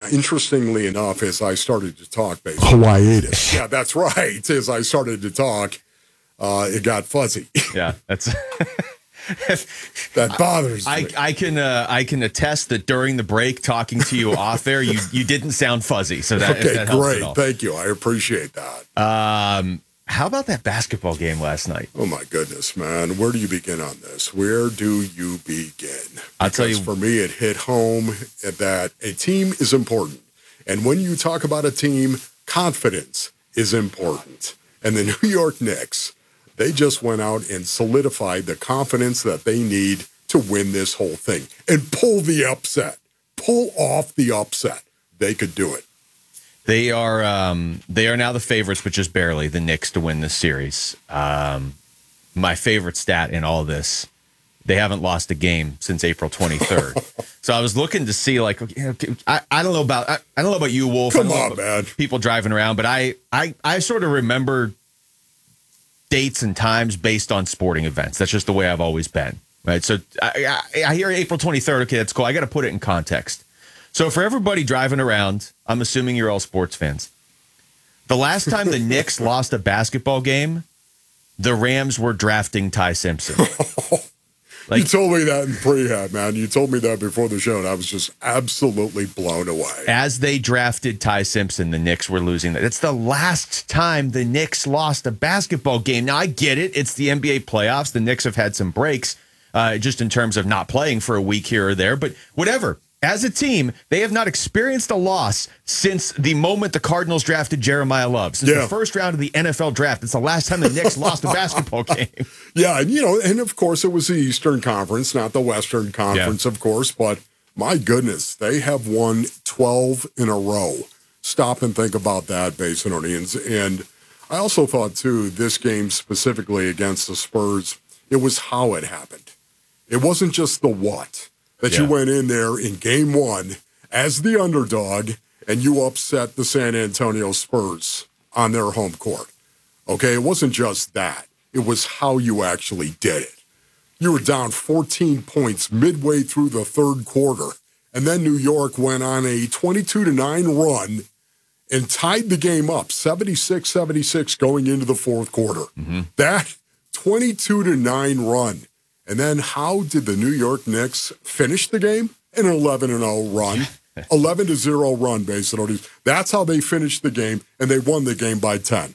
interestingly enough, as I started to talk, basically. Hiatus. Yeah, that's right. As I started to talk, it got fuzzy. Yeah, that's that bothers me. I can attest that during the break, talking to you off there, you didn't sound fuzzy. So that okay, that helps great. at all. Thank you. I appreciate that. How about that basketball game last night? Oh my goodness, man! Where do you begin on this? Where do you begin? I'll tell you. For me, it hit home that a team is important, and when you talk about a team, confidence is important. And the New York Knicks, they just went out and solidified the confidence that they need to win this whole thing and pull the upset, pull off the upset. They could do it. They are now the favorites, but just barely, the Knicks to win this series. My favorite stat in all this, they haven't lost a game since April 23rd. So I was looking to see, like, I don't know about you, Wolf. Come on, man. People driving around, but I sort of remember dates and times based on sporting events. That's just the way I've always been, right? So I hear April 23rd. Okay, that's cool. I got to put it in context. So for everybody driving around, I'm assuming you're all sports fans. The last time the Knicks lost a basketball game, the Rams were drafting Ty Simpson. You told me that in prehab, man. You told me that before the show, and I was just absolutely blown away. As they drafted Ty Simpson, the Knicks were losing. It's the last time the Knicks lost a basketball game. Now, I get it. It's the NBA playoffs. The Knicks have had some breaks just in terms of not playing for a week here or there, but whatever. As a team, they have not experienced a loss since the moment the Cardinals drafted Jeremiah Love. Since the first round of the NFL draft. It's the last time the Knicks lost a basketball game. Yeah, and of course it was the Eastern Conference, not the Western Conference, of course. But my goodness, they have won 12 in a row. Stop and think about that, Basinonians. And I also thought, too, this game specifically against the Spurs, it was how it happened. It wasn't just the what. That you went in there in game one as the underdog and you upset the San Antonio Spurs on their home court. Okay, it wasn't just that. It was how you actually did it. You were down 14 points midway through the third quarter, and then New York went on a 22-9 run and tied the game up, 76-76 going into the fourth quarter. Mm-hmm. That 22-9 run. And then how did the New York Knicks finish the game? An 11-0 run. 11-0 run, basically. That's how they finished the game, and they won the game by 10.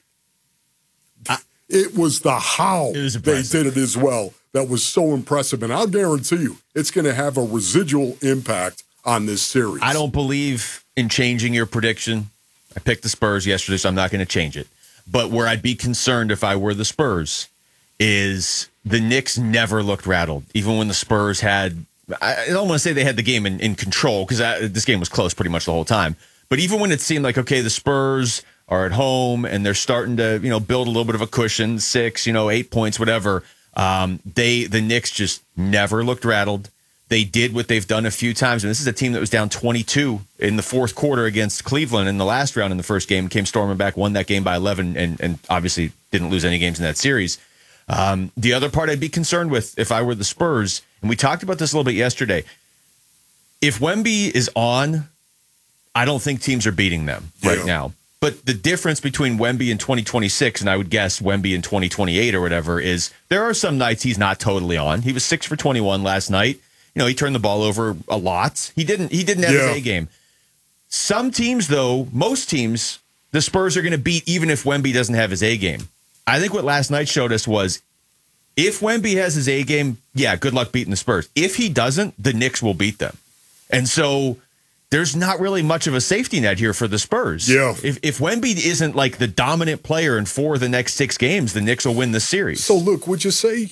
It was the how they did it as well that was so impressive. And I'll guarantee you, it's going to have a residual impact on this series. I don't believe in changing your prediction. I picked the Spurs yesterday, so I'm not going to change it. But where I'd be concerned if I were the Spurs is the Knicks never looked rattled, even when the Spurs had, I don't want to say they had the game in control, because this game was close pretty much the whole time. But even when it seemed like, okay, the Spurs are at home and they're starting to, build a little bit of a cushion, 6, 8 points, whatever, the Knicks just never looked rattled. They did what they've done a few times. And this is a team that was down 22 in the fourth quarter against Cleveland in the last round in the first game, came storming back, won that game by 11, and obviously didn't lose any games in that series. The other part I'd be concerned with if I were the Spurs, and we talked about this a little bit yesterday, if Wemby is on, I don't think teams are beating them right now. But the difference between Wemby in 2026 and I would guess Wemby in 2028 or whatever is there are some nights he's not totally on. He was 6 for 21 last night. He turned the ball over a lot. He didn't have his A game. Some teams, though, most teams, the Spurs are going to beat even if Wemby doesn't have his A game. I think what last night showed us was if Wemby has his A game, good luck beating the Spurs. If he doesn't, the Knicks will beat them. And so there's not really much of a safety net here for the Spurs. Yeah. If Wemby isn't like the dominant player in 4 of the next 6 games, the Knicks will win the series. So, Luke, would you say,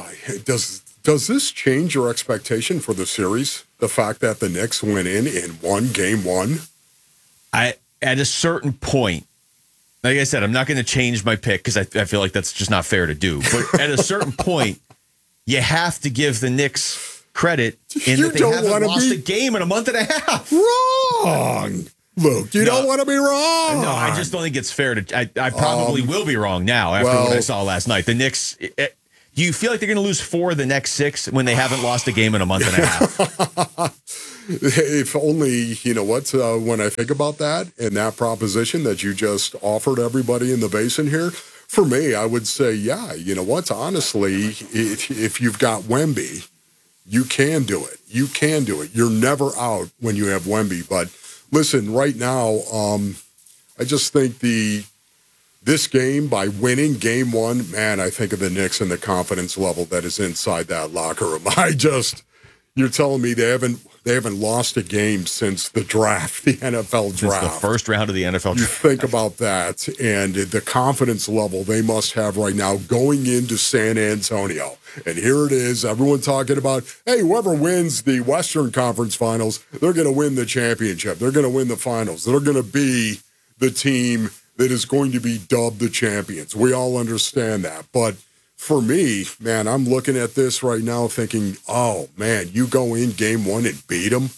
does this change your expectation for the series? The fact that the Knicks went in won game 1? At a certain point, like I said, I'm not going to change my pick because I feel like that's just not fair to do. But at a certain point, you have to give the Knicks credit in that they haven't lost a game in a month and a half. Wrong. Luke, you don't want to be wrong. No, I just don't think it's fair to. I probably will be wrong now after what I saw last night. The Knicks. Do you feel like they're going to lose 4 of the next 6 when they haven't lost a game in a month and a half? If only, you know what, when I think about that and that proposition that you just offered everybody in the basin here, for me, I would say, yeah, you know what, honestly, if you've got Wemby, you can do it. You can do it. You're never out when you have Wemby. But listen, right now, I just think this game, by winning game one, man, I think of the Knicks and the confidence level that is inside that locker room. You're telling me they haven't lost a game since the draft, the NFL draft. Since the first round of the NFL draft. You think about that and the confidence level they must have right now going into San Antonio. And here it is, everyone talking about, hey, whoever wins the Western Conference Finals, they're going to win the championship. They're going to win the finals. They're going to be the team that is going to be dubbed the champions. We all understand that. But for me, man, I'm looking at this right now thinking, oh, man, you go in game one and beat them.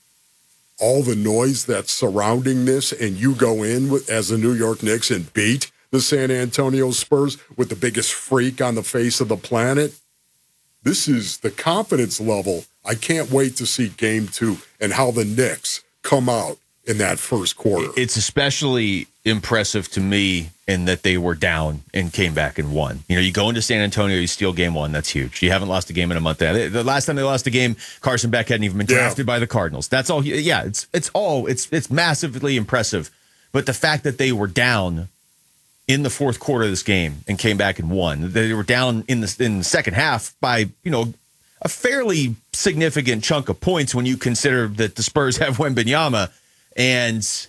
All the noise that's surrounding this, and you go in as the New York Knicks and beat the San Antonio Spurs with the biggest freak on the face of the planet. This is the confidence level. I can't wait to see game two and how the Knicks come out in that first quarter. It's especially impressive to me in that they were down and came back and won. You know, you go into San Antonio, you steal game one. That's huge. You haven't lost a game in a month. The last time they lost a game, Carson Beck hadn't even been drafted by the Cardinals. That's all. Yeah, it's massively impressive. But the fact that they were down in the fourth quarter of this game and came back and won, they were down in the second half by, you know, a fairly significant chunk of points when you consider that the Spurs have Wembanyama, and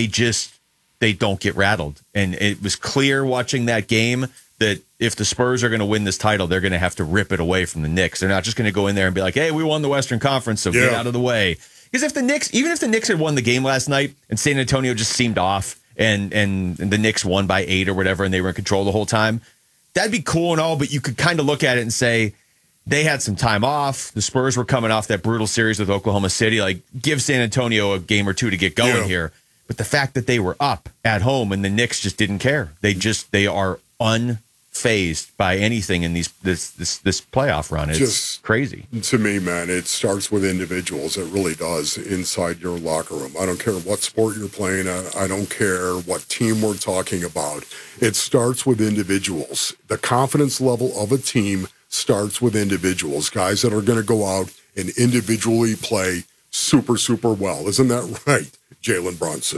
they don't get rattled. And it was clear watching that game that if the Spurs are going to win this title, they're going to have to rip it away from the Knicks. They're not just going to go in there and be like, hey, we won the Western Conference, so get out of the way. Because even if the Knicks had won the game last night and San Antonio just seemed off and the Knicks won by 8 or whatever and they were in control the whole time, that'd be cool and all, but you could kind of look at it and say, they had some time off. The Spurs were coming off that brutal series with Oklahoma City. Like, give San Antonio a game or two to get going here. But the fact that they were up at home and the Knicks just didn't care. They are unfazed by anything in this playoff run. It's just crazy. To me, man, it starts with individuals. It really does inside your locker room. I don't care what sport you're playing. I don't care what team we're talking about. It starts with individuals. The confidence level of a team starts with individuals, guys that are going to go out and individually play super, super well. Isn't that right, Jalen Brunson?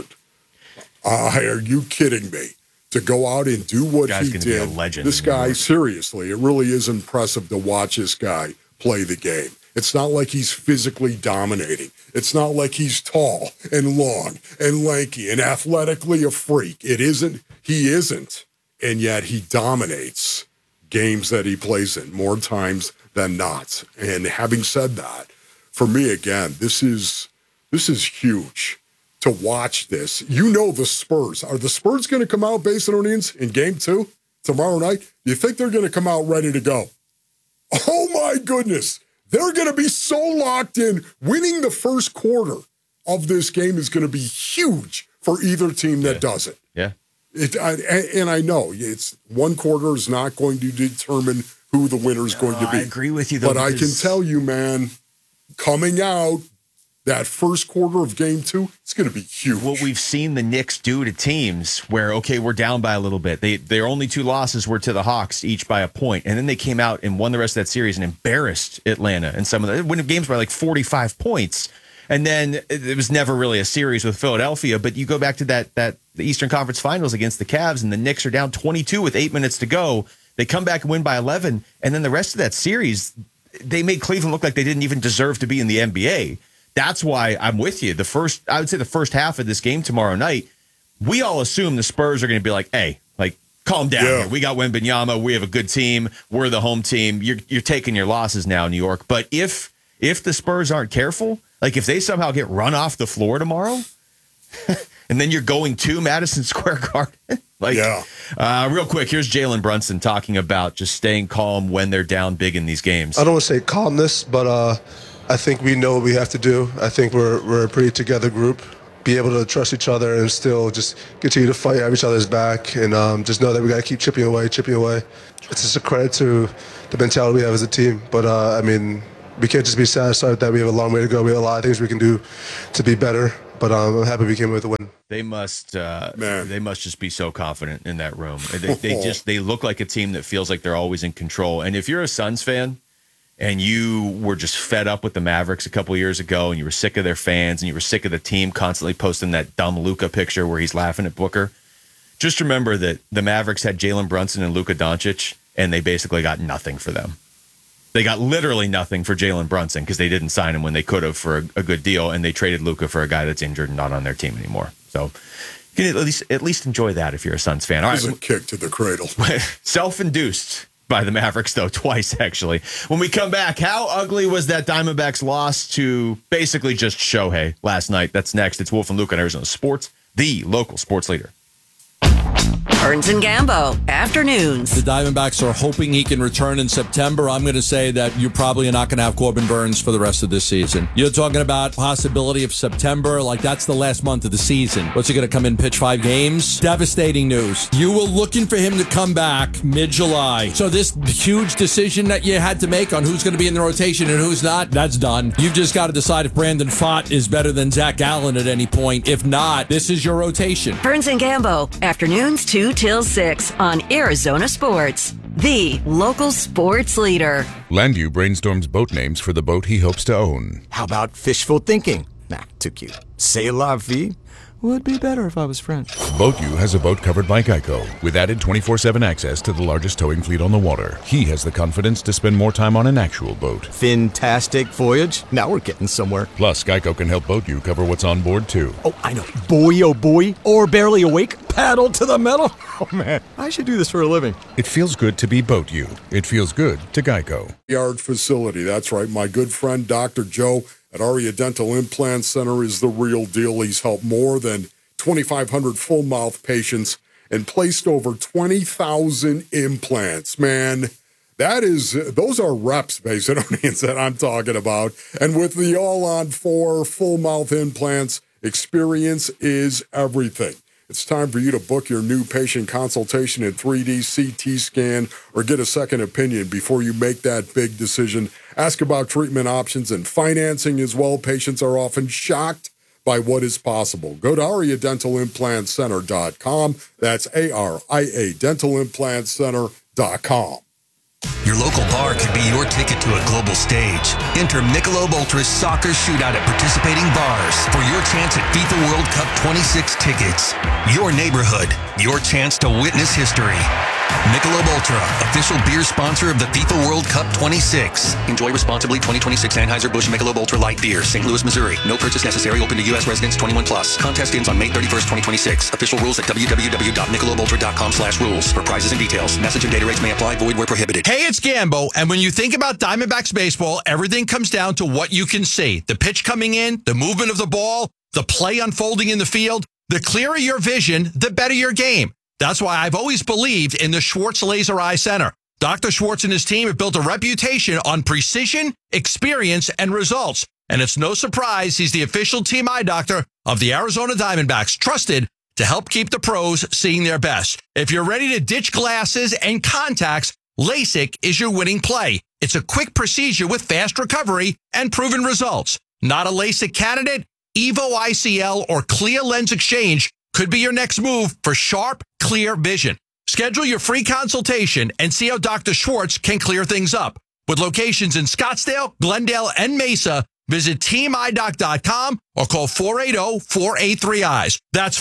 Are you kidding me? To go out and do what he did. Be a legend. This guy, seriously, it really is impressive to watch this guy play the game. It's not like he's physically dominating. It's not like he's tall and long and lanky and athletically a freak. It isn't. He isn't. And yet he dominates games that he plays in more times than not. And having said that, for me, again, this is huge to watch this. You know the Spurs. Are the Spurs going to come out, Basinonians, in game two tomorrow night? Do you think they're going to come out ready to go? Oh, my goodness. They're going to be so locked in. Winning the first quarter of this game is going to be huge for either team that does it. Yeah. And I know it's one quarter is not going to determine who the winner is going to be. I agree with you, though. But I can tell you, man, coming out that first quarter of game two, it's going to be huge. What we've seen the Knicks do to teams where, okay, we're down by a little bit. Their only two losses were to the Hawks, each by a point. And then they came out and won the rest of that series and embarrassed Atlanta. And some of the winning games by like 45 points. And then it was never really a series with Philadelphia. But you go back to the Eastern Conference Finals against the Cavs, and the Knicks are down 22 with 8 minutes to go. They come back and win by 11. And then the rest of that series, they made Cleveland look like they didn't even deserve to be in the NBA. That's why I'm with you. I would say the first half of this game tomorrow night, we all assume the Spurs are going to be like, hey, like, calm down here. We got Wembanyama. We have a good team. We're the home team. You're taking your losses now, New York. But if the Spurs aren't careful, like if they somehow get run off the floor tomorrow, and then you're going to Madison Square Garden, real quick, here's Jalen Brunson talking about just staying calm when they're down big in these games. I don't want to say calmness, but I think we know what we have to do. I think we're a pretty together group. Be able to trust each other and still just continue to fight at each other's back, and just know that we got to keep chipping away. It's just a credit to the mentality we have as a team. But I mean, we can't just be satisfied with that. We have a long way to go. We have a lot of things we can do to be better, but I'm happy we came with a win. They must just be so confident in that room. They look like a team that feels like they're always in control. And if you're a Suns fan and you were just fed up with the Mavericks a couple of years ago and you were sick of their fans and you were sick of the team constantly posting that dumb Luka picture where he's laughing at Booker, just remember that the Mavericks had Jalen Brunson and Luka Doncic, and they basically got nothing for them. They got literally nothing for Jalen Brunson because they didn't sign him when they could have for a good deal, and they traded Luka for a guy that's injured and not on their team anymore. So you can at least enjoy that if you're a Suns fan. All right, a kick to the cradle. Self-induced by the Mavericks, though, twice, actually. When we come back, how ugly was that Diamondbacks loss to basically just Shohei last night? That's next. It's Wolf and Luke on Arizona Sports, the local sports leader. Burns and Gambo, afternoons. The Diamondbacks are hoping he can return in September. I'm going to say that you're probably not going to have Corbin Burns for the rest of this season. You're talking about possibility of September, like that's the last month of the season. What's he going to come in, pitch 5 games? Devastating news. You were looking for him to come back mid-July. So this huge decision that you had to make on who's going to be in the rotation and who's not, that's done. You've just got to decide if Brandon Pfaadt is better than Zach Gallen at any point. If not, this is your rotation. Burns and Gambo, afternoons 2 till 6 on Arizona Sports, the local sports leader. Landu brainstorms boat names for the boat he hopes to own. How about fishful thinking? Nah, too cute. C'est la vie? Would be better if I was French. BoatU has a boat covered by Geico, with added 24/7 access to the largest towing fleet on the water. He has the confidence to spend more time on an actual boat. Fantastic voyage. Now we're getting somewhere. Plus, Geico can help BoatU cover what's on board, too. Oh, I know. Boy, oh boy. Or barely awake. Paddle to the metal. Oh, man. I should do this for a living. It feels good to be BoatU. It feels good to Geico. Yard facility. That's right. My good friend, Dr. Joe at Aria Dental Implant Center is the real deal. He's helped more than 2,500 full mouth patients and placed over 20,000 implants. Man, those are reps, Basinonians, that I'm talking about. And with the all-on-4 full mouth implants, experience is everything. It's time for you to book your new patient consultation in 3D, CT scan, or get a second opinion before you make that big decision. Ask about treatment options and financing as well. Patients are often shocked by what is possible. Go to AriaDentalImplantCenter.com. That's ARIA DentalImplantCenter.com. Your local bar could be your ticket to a global stage. Enter Michelob Ultra's soccer shootout at participating bars for your chance at FIFA World Cup 26 tickets. Your neighborhood, your chance to witness history. Michelob Ultra, official beer sponsor of the FIFA World Cup 26. Enjoy responsibly. 2026 Anheuser-Busch Michelob Ultra Light Beer, St. Louis, Missouri. No purchase necessary. Open to U.S. residents 21+. Contest ends on May 31st, 2026. Official rules at www.michelobultra.com/rules for prizes and details. Message and data rates may apply. Void where prohibited. Hey, it's Gambo, and when you think about Diamondbacks baseball, everything comes down to what you can see. The pitch coming in, the movement of the ball, the play unfolding in the field. The clearer your vision, the better your game. That's why I've always believed in the Schwartz Laser Eye Center. Dr. Schwartz and his team have built a reputation on precision, experience, and results. And it's no surprise he's the official team eye doctor of the Arizona Diamondbacks, trusted to help keep the pros seeing their best. If you're ready to ditch glasses and contacts, LASIK is your winning play. It's a quick procedure with fast recovery and proven results. Not a LASIK candidate? Evo ICL or Clear Lens Exchange could be your next move for sharp, clear vision. Schedule your free consultation and see how Dr. Schwartz can clear things up. With locations in Scottsdale, Glendale, and Mesa, visit teamidoc.com or call 480-483-EYES. That's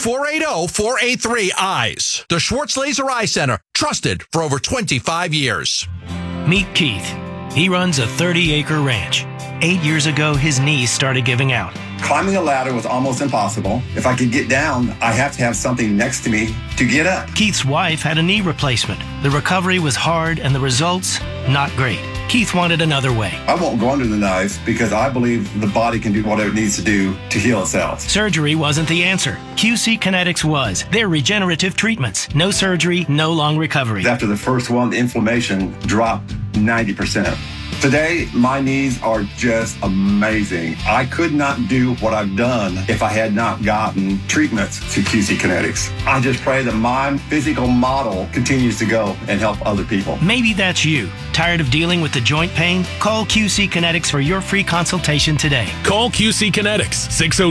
480-483-EYES. The Schwartz Laser Eye Center, trusted for over 25 years. Meet Keith. He runs a 30-acre ranch. 8 years ago, his knees started giving out. Climbing a ladder was almost impossible. If I could get down, I have to have something next to me to get up. Keith's wife had a knee replacement. The recovery was hard and the results, not great. Keith wanted another way. I won't go under the knife because I believe the body can do whatever it needs to do to heal itself. Surgery wasn't the answer. QC Kinetics was. They're regenerative treatments. No surgery, no long recovery. After the first one, the inflammation dropped 90%. Today, my knees are just amazing. I could not do what I've done if I had not gotten treatments to QC Kinetics. I just pray that my physical model continues to go and help other people. Maybe that's you. Tired of dealing with the joint pain? Call QC Kinetics for your free consultation today. Call QC Kinetics,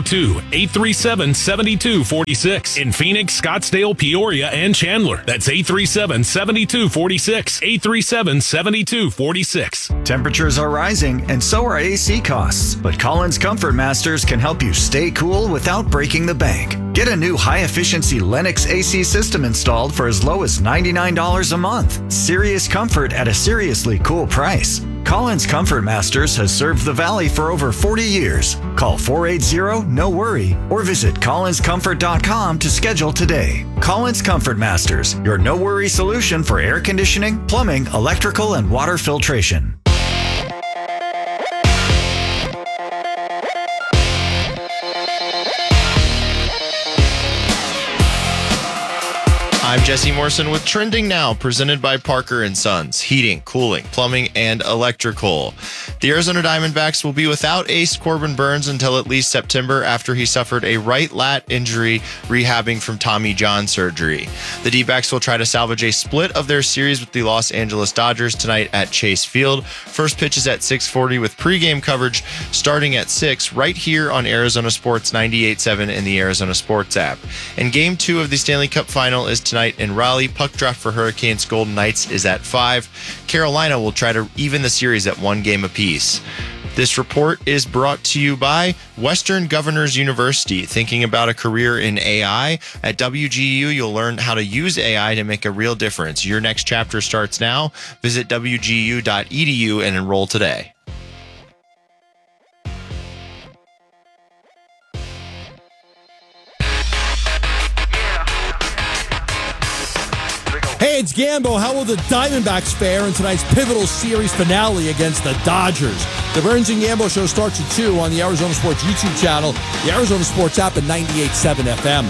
602-837-7246. In Phoenix, Scottsdale, Peoria, and Chandler. That's 837-7246. 837-7246. Temperatures are rising, and so are AC costs. But Collins Comfort Masters can help you stay cool without breaking the bank. Get a new high-efficiency Lennox AC system installed for as low as $99 a month. Serious comfort at a seriously cool price. Collins Comfort Masters has served the Valley for over 40 years. Call 480-NO-WORRY or visit collinscomfort.com to schedule today. Collins Comfort Masters, your no-worry solution for air conditioning, plumbing, electrical, and water filtration. I'm Jesse Morrison with Trending Now, presented by Parker & Sons, heating, cooling, plumbing, and electrical. The Arizona Diamondbacks will be without ace Corbin Burnes until at least September after he suffered a right lat injury rehabbing from Tommy John surgery. The D-backs will try to salvage a split of their series with the Los Angeles Dodgers tonight at Chase Field. First pitch is at 6:40 with pregame coverage starting at 6 right here on Arizona Sports 98.7 in the Arizona Sports app. And Game 2 of the Stanley Cup Final is tonight in Raleigh. Puck drop for Hurricanes Golden Knights is at 5. Carolina will try to even the series at 1 game apiece. This report is brought to you by Western Governors University. Thinking about a career in AI? At WGU, you'll learn how to use AI to make a real difference. Your next chapter starts now. Visit wgu.edu and enroll today. Hey, it's Gambo. How will the Diamondbacks fare in tonight's pivotal series finale against the Dodgers? The Burns and Gambo show starts at 2 on the Arizona Sports YouTube channel, the Arizona Sports app, and 98.7 FM.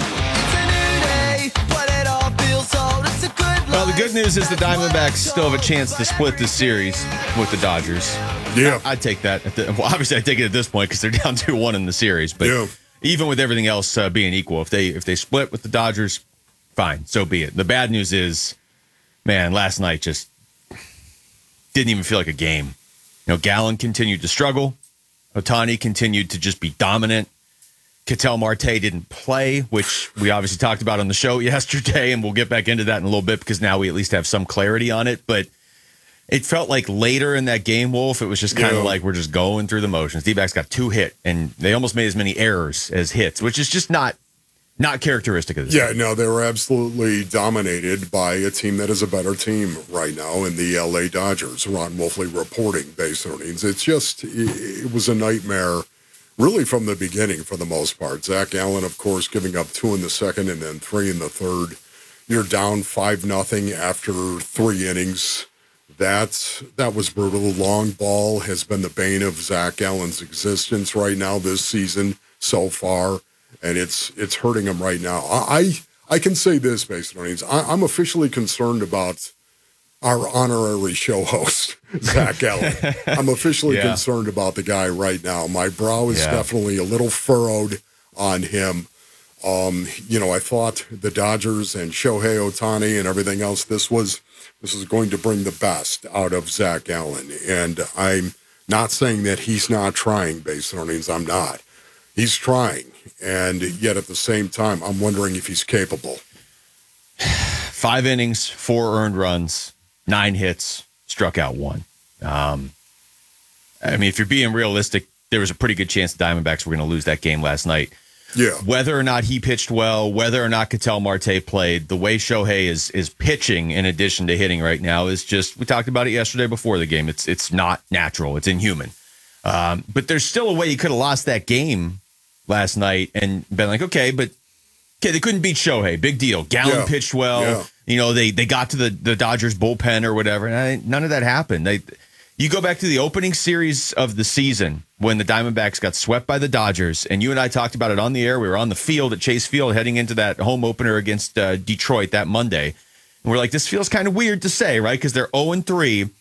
Well, the good news is the Diamondbacks still have a chance to split this series with the Dodgers. Yeah. I'd take that. Well, obviously, I'd take it at this point because they're down 2-1 in the series. But even with everything else being equal, if they split with the Dodgers, fine, so be it. The bad news is, man, last night just didn't even feel like a game. You know, Gallen continued to struggle. Ohtani continued to just be dominant. Ketel Marte didn't play, which we obviously talked about on the show yesterday, and we'll get back into that in a little bit because now we at least have some clarity on it. But it felt like later in that game, Wolf, it was just kind of like we're just going through the motions. D-backs got 2 hit, and they almost made as many errors as hits, which is just not characteristic of this team. No, they were absolutely dominated by a team that is a better team right now in the LA Dodgers. Ron Wolfley reporting base earnings. It was a nightmare really from the beginning for the most part. Zach Allen, of course, giving up 2 in the second and then 3 in the third. You're down 5-0 after 3 innings. That was brutal. Long ball has been the bane of Zach Allen's existence right now this season so far. And it's hurting him right now. I can say this, based on earnings. I'm officially concerned about our honorary show host, Zach Allen. I'm officially concerned about the guy right now. My brow is definitely a little furrowed on him. I thought the Dodgers and Shohei Ohtani and everything else, this is going to bring the best out of Zach Allen. And I'm not saying that he's not trying, based on earnings. I'm not. He's trying. And yet at the same time, I'm wondering if he's capable. 5 innings, 4 earned runs, 9 hits, struck out 1. If you're being realistic, there was a pretty good chance the Diamondbacks were going to lose that game last night. Yeah. Whether or not he pitched well, whether or not Ketel Marte played, the way Shohei is pitching in addition to hitting right now is just, we talked about it yesterday before the game. It's not natural. It's inhuman. But there's still a way you could have lost that game last night and been like, okay, they couldn't beat Shohei. Big deal. Gallen pitched well. Yeah. They got to the Dodgers bullpen or whatever, and none of that happened. You go back to the opening series of the season when the Diamondbacks got swept by the Dodgers, and you and I talked about it on the air. We were on the field at Chase Field heading into that home opener against Detroit that Monday. And we're like, this feels kind of weird to say, right? Because they're 0-3.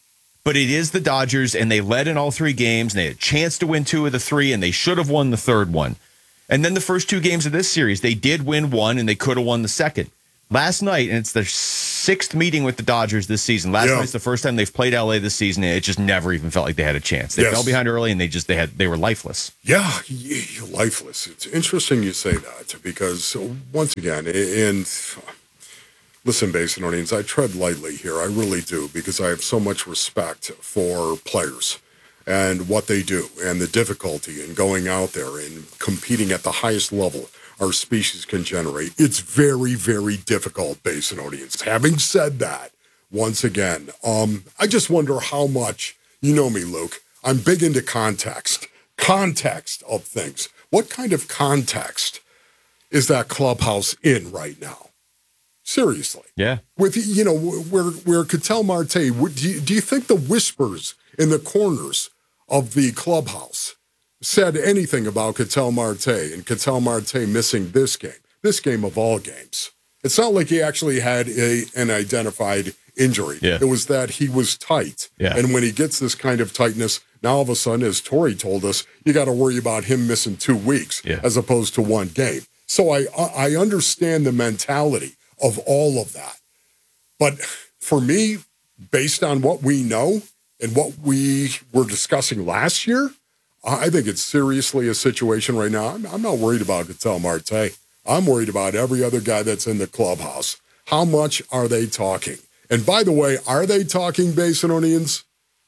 But it is the Dodgers, and they led in all 3 games, and they had a chance to win 2 of the 3, and they should have won the 3rd one. And then the first 2 games of this series, they did win 1, and they could have won the 2nd. Last night, and it's their 6th meeting with the Dodgers this season. Last night's the first time they've played LA this season, and it just never even felt like they had a chance. They fell behind early, and they were lifeless. Yeah, lifeless. It's interesting you say that because once again, and listen, Basinonians, I tread lightly here. I really do because I have so much respect for players and what they do and the difficulty in going out there and competing at the highest level our species can generate. It's very, very difficult, Basinonians. Having said that, once again, I just wonder how much, you know me, Luke, I'm big into context of things. What kind of context is that clubhouse in right now? Seriously. Yeah. With, where Ketel Marte, do you think the whispers in the corners of the clubhouse said anything about Ketel Marte and Ketel Marte missing this game of all games? It's not like he actually had an identified injury. Yeah. It was that he was tight. Yeah. And when he gets this kind of tightness, now all of a sudden, as Torey told us, you got to worry about him missing 2 weeks as opposed to 1 game. So I understand the mentality of all of that. But for me, based on what we know and what we were discussing last year, I think it's seriously a situation right now. I'm not worried about Ketel Marte. I'm worried about every other guy that's in the clubhouse. How much are they talking? And by the way, are they talking, Basinonians?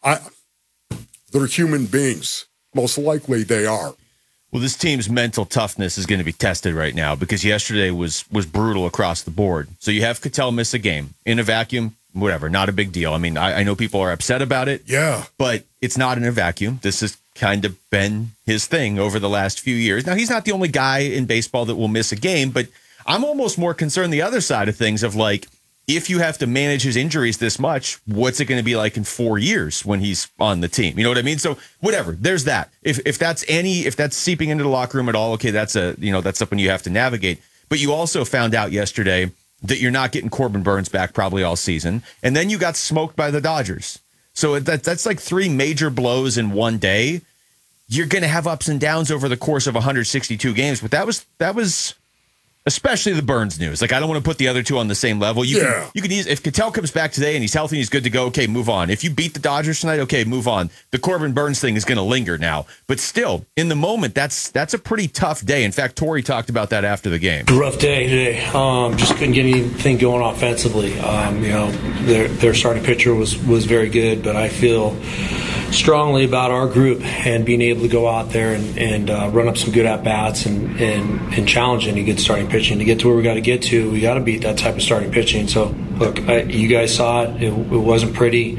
They're human beings. Most likely they are. Well, this team's mental toughness is going to be tested right now because yesterday was brutal across the board. So you have Ketel miss a game in a vacuum, whatever, not a big deal. I mean, I know people are upset about it. Yeah. But it's not in a vacuum. This has kind of been his thing over the last few years. Now, he's not the only guy in baseball that will miss a game, but I'm almost more concerned the other side of things of like, if you have to manage his injuries this much, what's it going to be like in 4 years when he's on the team? You know what I mean? So whatever, there's that. If that's seeping into the locker room at all, okay, that's something you have to navigate. But you also found out yesterday that you're not getting Corbin Burnes back probably all season. And then you got smoked by the Dodgers. So that's like 3 major blows in one day. You're going to have ups and downs over the course of 162 games. But that was especially the Burnes news. Like, I don't want to put the other 2 on the same level. You can if Ketel comes back today and he's healthy and he's good to go, okay, move on. If you beat the Dodgers tonight, okay, move on. The Corbin Burnes thing is going to linger now. But still, in the moment, that's a pretty tough day. In fact, Torey talked about that after the game. Rough day today. Just couldn't get anything going offensively. Their starting pitcher was very good, but I feel strongly about our group and being able to go out there and run up some good at-bats and challenge any good starting pitching. To get to where we got to get to, we got to beat that type of starting pitching. So, look, you guys saw it. It wasn't pretty.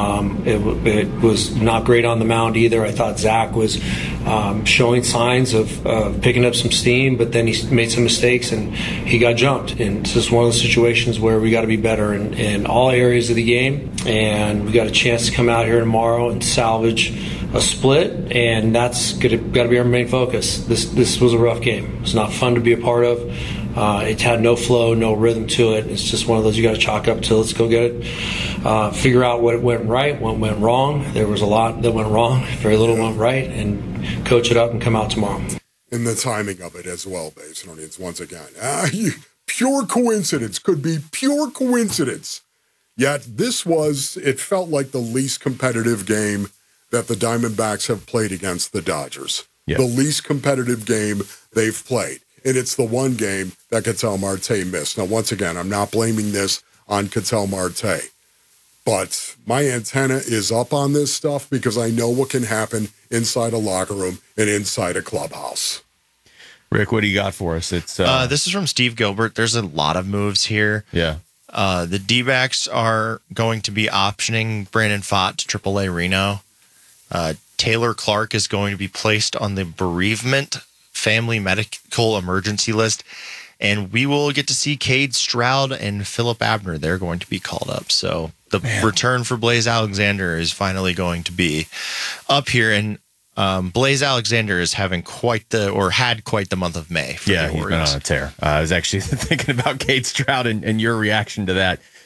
It was not great on the mound either. I thought Zach was showing signs of picking up some steam, but then he made some mistakes and he got jumped. And it's just one of those situations where we got to be better in all areas of the game. And we got a chance to come out here tomorrow and salvage a split, and that's got to be our main focus. This was a rough game. It's not fun to be a part of. It had no flow, no rhythm to it. It's just one of those you got to chalk up to. Let's go get it. Figure out what went right, what went wrong. There was a lot that went wrong. Very little went right, and coach it up and come out tomorrow. And the timing of it as well, Basinonians, once again. Pure coincidence. Could be pure coincidence. Yet it felt like the least competitive game that the Diamondbacks have played against the Dodgers. Yeah. The least competitive game they've played. And it's the one game that Ketel Marte missed. Now, once again, I'm not blaming this on Ketel Marte. But my antenna is up on this stuff because I know what can happen inside a locker room and inside a clubhouse. Rick, what do you got for us? It's this is from Steve Gilbert. There's a lot of moves here. Yeah. The D-backs are going to be optioning Brandon Pfaadt to AAA Reno. Taylor Clark is going to be placed on the bereavement family medical emergency list. And we will get to see Cade Stroud and Philip Abner. They're going to be called up. So the return for Blaze Alexander is finally going to be up here. And Blaze Alexander is had quite the month of May. For he's been on a tear. I was actually thinking about Cade Stroud and your reaction to that.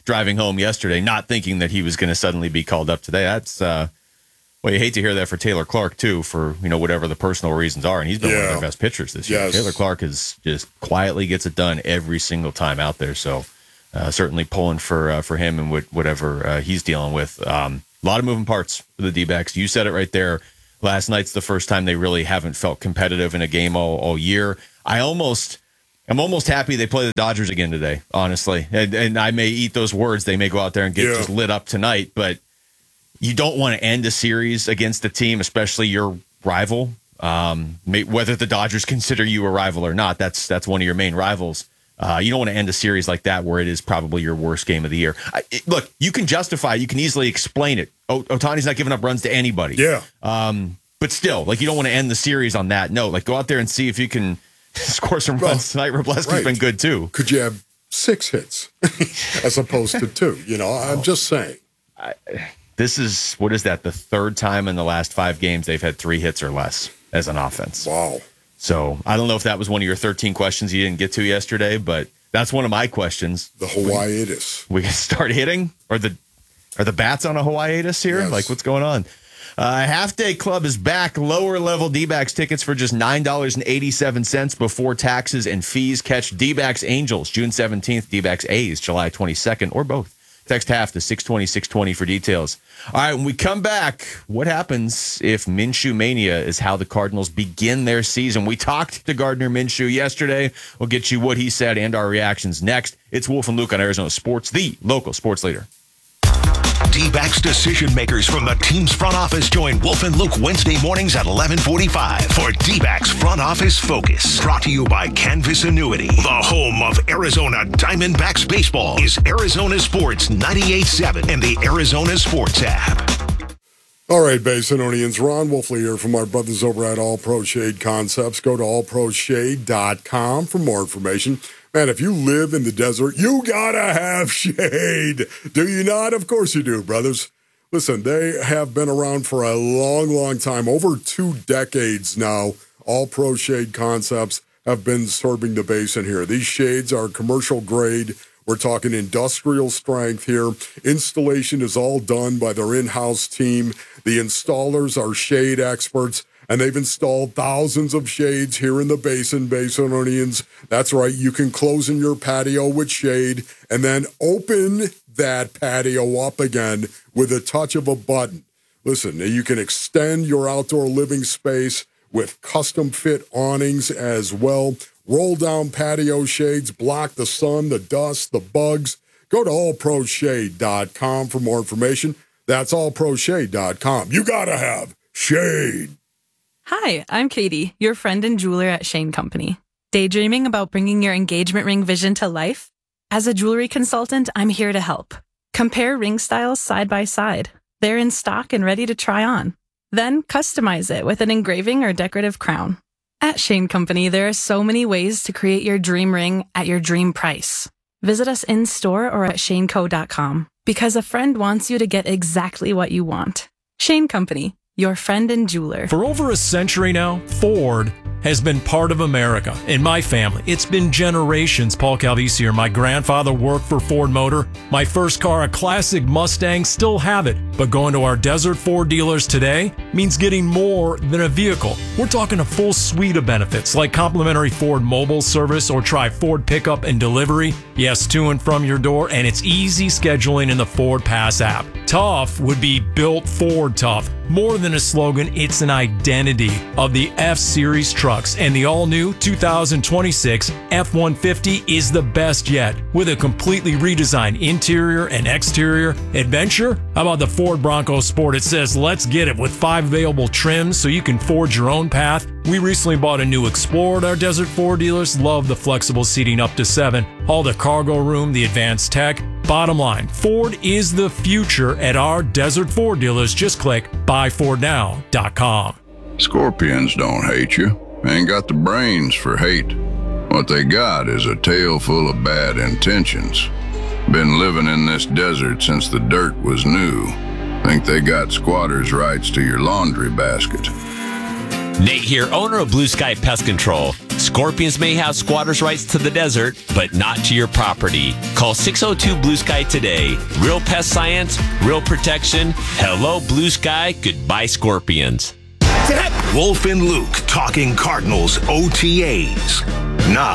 driving home yesterday, not thinking that he was going to suddenly be called up today. That's well, you hate to hear that for Taylor Clark too, for whatever the personal reasons are, and he's been one of their best pitchers this year. Taylor Clark is just quietly gets it done every single time out there. So certainly pulling for him and whatever he's dealing with. A lot of moving parts for the D-backs. You said it right there. Last night's the first time they really haven't felt competitive in a game all year. I'm almost happy they play the Dodgers again today, honestly. And I may eat those words. They may go out there and get just lit up tonight, but you don't want to end a series against a team, especially your rival. Whether the Dodgers consider you a rival or not, that's one of your main rivals. You don't want to end a series like that where it is probably your worst game of the year. Look, you can justify, you can easily explain it. Ohtani's not giving up runs to anybody. Yeah. But still, you don't want to end the series on that note. Go out there and see if you can score some runs tonight. Robleski's been good too. Could you have 6 hits as opposed to 2? I'm just saying. This is, what is that, the third time in the last 5 games they've had 3 hits or less as an offense. Wow. So I don't know if that was one of your 13 questions you didn't get to yesterday, but that's one of my questions. The Hawaiiatus. We can start hitting? Are the bats on a Hawaiiatus here? Yes. What's going on? Half Day Club is back. Lower level D-backs tickets for just $9.87 before taxes and fees. Catch D-backs Angels June 17th, D-backs A's July 22nd, or both. Text half to 620-620 for details. All right, when we come back, what happens if Minshew Mania is how the Cardinals begin their season? We talked to Gardner Minshew yesterday. We'll get you what he said and our reactions next. It's Wolf and Luke on Arizona Sports, the local sports leader. D-backs decision makers from the team's front office join Wolf and Luke Wednesday mornings at 11:45 for D-backs Front Office Focus. Brought to you by Canvas Annuity. The home of Arizona Diamondbacks baseball is Arizona Sports 98.7 and the Arizona Sports app. All right, Basinonians, Ron Wolfley here from our brothers over at All Pro Shade Concepts. Go to allproshade.com for more information. Man, if you live in the desert, you gotta have shade. Do you not? Of course you do, brothers. Listen, they have been around for a long, long time, over 2 decades now. All Pro Shade Concepts have been serving the basin here. These shades are commercial grade. We're talking industrial strength here. Installation is all done by their in-house team. The installers are shade experts, and they've installed thousands of shades here in the basin, Basinonians. That's right. You can close in your patio with shade and then open that patio up again with a touch of a button. Listen, you can extend your outdoor living space with custom fit awnings as well. Roll down patio shades, block the sun, the dust, the bugs. Go to allproshade.com for more information. That's allproshade.com. You got to have shade. Hi, I'm Katie, your friend and jeweler at Shane Company. Daydreaming about bringing your engagement ring vision to life? As a jewelry consultant, I'm here to help. Compare ring styles side by side. They're in stock and ready to try on. Then customize it with an engraving or decorative crown. At Shane Company, there are so many ways to create your dream ring at your dream price. Visit us in-store or at shaneco.com because a friend wants you to get exactly what you want. Shane Company, your friend and jeweler. For over a century now, Ford has been part of America. In my family, it's been generations. Paul Calvisi here. My grandfather worked for Ford Motor. My first car, a classic Mustang, still have it. But going to our Desert Ford dealers today means getting more than a vehicle. We're talking a full suite of benefits like complimentary Ford mobile service or try Ford pickup and delivery. Yes, to and from your door, and it's easy scheduling in the Ford Pass app. Tough would be built Ford tough. More than a slogan, it's an identity of the F-Series trucks, and the all-new 2026 F-150 is the best yet. With a completely redesigned interior and exterior adventure, how about the Ford Bronco Sport? It says, let's get it, with 5 available trims so you can forge your own path. We recently bought a new Explorer at our Desert Ford dealers. Love the flexible seating up to 7. All the cargo room, the advanced tech. Bottom line, Ford is the future at our Desert Ford dealers. Just click buyfordnow.com. Scorpions don't hate you. Ain't got the brains for hate. What they got is a tail full of bad intentions. Been living in this desert since the dirt was new. Think they got squatters' rights to your laundry basket. Nate here, owner of Blue Sky Pest Control. Scorpions may have squatters' rights to the desert, but not to your property. Call 602-BLUE-SKY today. Real pest science, real protection. Hello, Blue Sky. Goodbye, Scorpions. Wolf and Luke talking Cardinals OTAs.